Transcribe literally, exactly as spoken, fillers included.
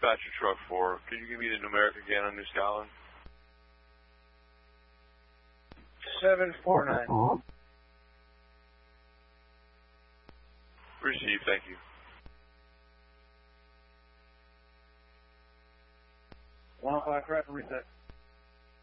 dispatcher truck for? Can you give me the numeric again on New Scotland? seven four nine. Receive, thank you. One five, correct, reset.